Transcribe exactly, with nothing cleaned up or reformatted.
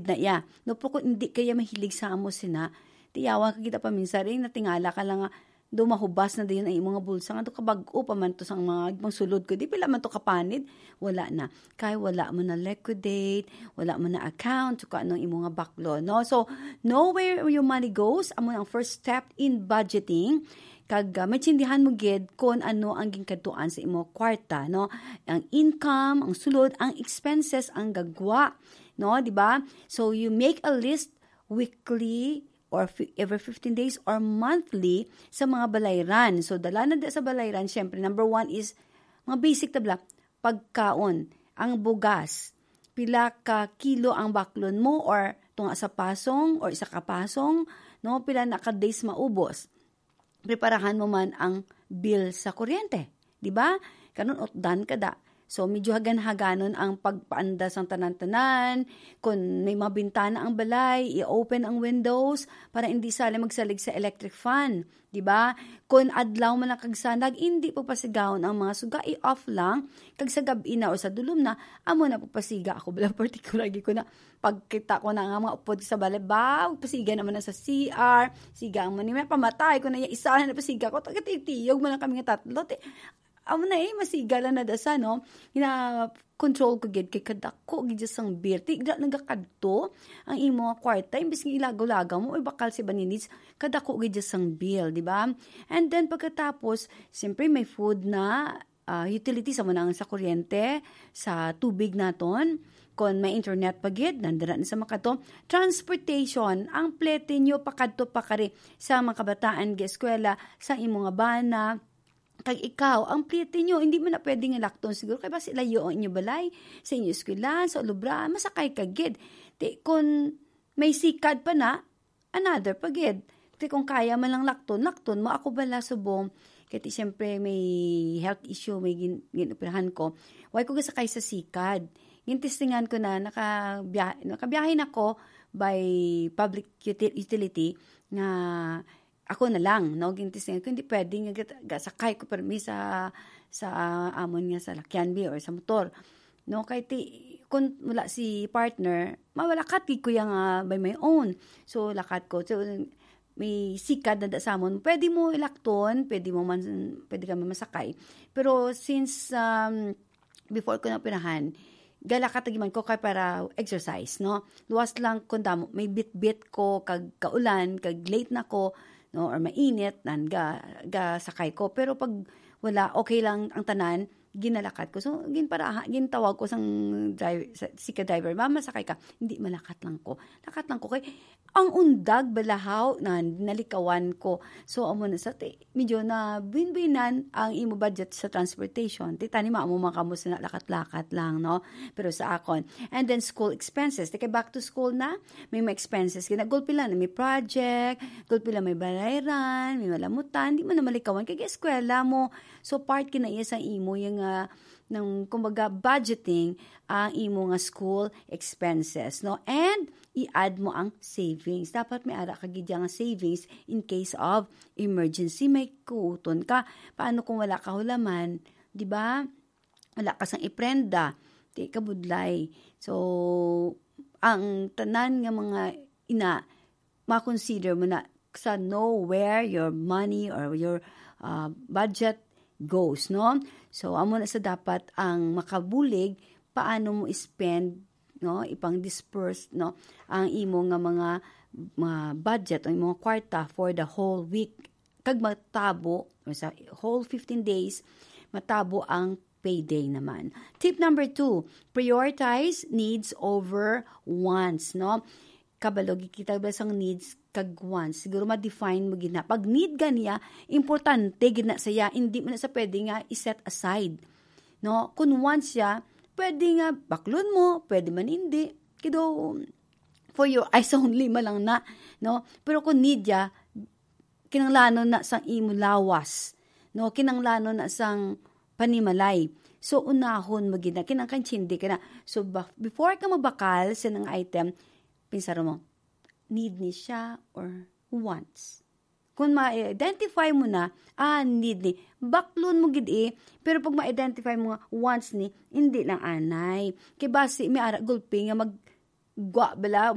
gid na iya. No, pero kung hindi kaya mahilig sa amo sina, tiyawan ka kita paminsan rin, natingala ka lang nga, do mahubas na din ay mga bulsa nga do kabag-o pa man to sang mga ibang sulod ko di pila man to kapanid wala na kay wala mo na liquidate wala mo na account so kanong imo nga baklo no so know where your money goes amo ang first step in budgeting kag uh, maintindihan mo gid kon ano ang gingkadtuan sa imo kwarta no ang income ang sulod ang expenses ang gagwa no di ba so you make a list weekly or every fifteen days or monthly sa mga balayran. So, dala na sa balayran, syempre, number one is, mga basic tabla, pagkaon, ang bugas, pila ka kilo ang baklon mo or tunga sa pasong or isa ka pasong, no, pila na ka days maubos. Preparahan mo man ang bill sa kuryente, di ba? Kanon otdan kada. So, medyo hagan-haganon ang pagpaandas ng tanan-tanan. Kung may mga bintana ang balay, i-open ang windows para hindi sala magsalig sa electric fan. Diba? Kung adlaw man ang kagsanag, hindi pagpasigawon ang mga suga, i-off lang. Kag sa gabi na o sa dulom na, amo na pagpasiga. Ako bala particular ko na pagkita ko na nga mga upod sa balay, ba, pasiga naman na sa C R, siga ang manimay, pamatay ko na yung isa na pasiga ko, tagatitiyog man lang kami nga tatlo. Amo na eh, masigala na dasa, no? Hina-control ko gid kay kadako, gid sang beer. Tigda nagakadto ang imo nga kwarta, imbis nga ilagaw-lagaw mo, ay bakal si baninits, kadako gid sang bill, di ba? And then, pagkatapos, siyempre may food na uh, utilities, amo na sa kuryente, sa tubig naton, kung may internet pa gid, nandara na sa makato. Transportation, ang plete nyo, pakadto pa kari sa mga kabataan, eskwela, sa imo nga bana, kag ikaw, ang plite nyo, hindi mo na pwedeng ilakton siguro. Kaya ba sila yun nyo balay? Sa inyo eskwelahan, sa ulubra, masakay ka gid. Ti, kung may sikad pa na, another pa gid. Ti, kung kaya man lang lakton, lakton mo. Ako bala subong, kaya ti siyempre may health issue, may gin, ginupirahan ko. Huwag ko gasakay sa sikad. Gintistingan ko na, nakabiyahe, nakabiyahin ako by public utility na ako na lang, no, gintising ko, hindi pwedeng gasakay ko permi sa, sa uh, amon nga sa lakyan bi or sa motor. No, kay ti, kung wala si partner, mawalakat ko yung uh, by my own. So, lakat ko. So, may sikad na da sa amon. Pwede mo ilakton, pwede mo man, pwede ka masakay. Pero since, um, before ko na pinahan, gala katagiman ko kay para exercise, no? Luwas lang kung damo, may bit-bit ko, kag kaulan, kag late na ko, no, or mainit nan ga, ga sakay ko pero pag wala okay lang ang tanan ginalakat ko so gin para gintawag ko sang driver si ka driver mama sakay ka hindi malakat lang ko lakat lang ko kay ang undag balahaw na nalikawan ko so amo na sa ti, medyo na binbinan ang imo budget sa transportation ti tani maamo makamos na lakat-lakat lang no pero sa akon and then school expenses ti kay back to school na may mga expenses kina goal pila na may project goal pila may balayran may malamutan di mo na malikawan kay eskwela mo so part kina iya sa imo yung uh, ng kumbaga budgeting ang uh, imo nga school expenses no and i-add mo ang savings dapat may ara ka gid nga savings in case of emergency may kuuton ka paano kung wala ka hulaman di ba wala ka sang iprenda di ka budlay so ang tanan nga mga ina ma-consider mo na sa know where your money or your uh, budget goes, no? So, amo na sa dapat ang makabulig paano mo spend, no? Ipang disperse, no? Ang imo nga mga, mga budget o mga kwarta for the whole week. Kag matabo, sa whole fifteen days, matabo ang payday naman. Tip number two, prioritize needs over wants, no? Kabalog, kita ba sang needs kag wants, siguro ma-define mo gina. Pag need ganiya, importante gina saya, hindi mo na sa pwede nga i-set aside. No? Kung wants siya, pwede nga baklon mo, pwede man hindi. Kido, for your eyes only malang na. No? Pero kung need ya, kinanglano na sang imo lawas. No? Kinanglano na sang panimalay. So, unahon mo gina. Kinangkanchindi ka na. So, before ka mabakal sa ng item, pinsaro mo, need ni siya or wants. Kung ma-identify mo na, ah, need ni, baklon mo gid eh, pero pag ma-identify mo nga, wants ni, hindi lang anay. Kaya basi, may ara gulping nga mag, gwa bala,